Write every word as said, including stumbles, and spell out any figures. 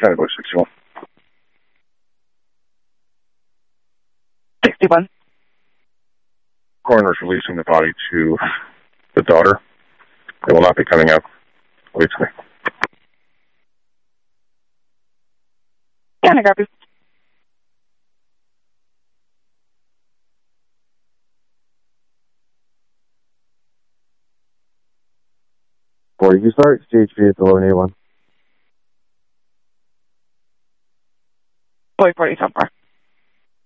Kind of go sixty-one. sixty-one. Coroner's releasing the body to the daughter. They will not be coming out. Wait for me. Yeah, I grab you. Or you start stage B at the low A one. Boy forty so far.